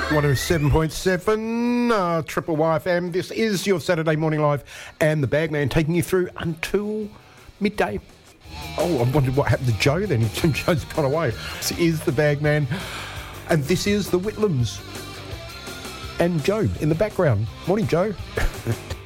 107.7 Triple YFM. This is your Saturday Morning Live and the Bagman taking you through until midday. Oh, I wondered what happened to Joe then. Joe's gone away. This is the Bagman and this is the Whitlams and Joe in the background. Morning, Joe.